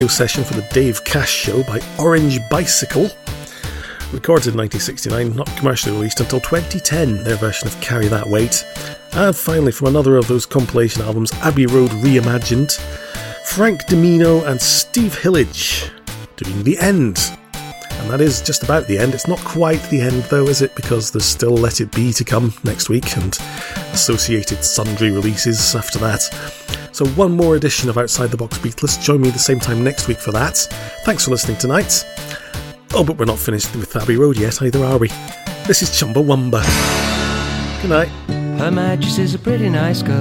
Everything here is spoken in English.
session for the Dave Cash Show by Orange Bicycle. Recorded in 1969, not commercially released until 2010, their version of Carry That Weight. And finally, from another of those compilation albums, Abbey Road Reimagined, Frank Domino and Steve Hillage doing The End. And that is just about the end. It's not quite the end though, is it? Because there's still Let It Be to come next week and associated sundry releases after that. So one more edition of Outside the Box Beatless. Join me the same time next week for that. Thanks for listening tonight. Oh, but we're not finished with Abbey Road yet either, are we? This is Chumbawamba. Good night. Her Majesty's a pretty nice girl.